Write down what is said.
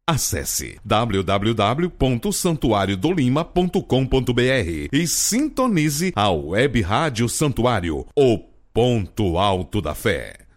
Acesse www.santuariodolima.com.br e sintonize a Web Rádio Santuário, o ponto alto da fé.